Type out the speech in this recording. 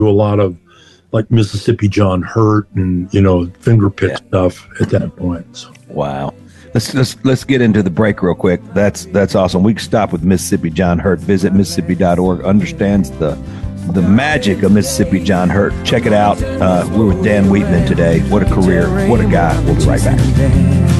a lot of like Mississippi John Hurt and finger pick stuff at that point. So. Wow. Let's get into the break real quick. That's awesome. We can stop with Mississippi John Hurt. Visit Mississippi.org. Understands the magic of Mississippi John Hurt. Check it out. We're with Dan Wheatman today. What a career. What a guy. We'll be right back.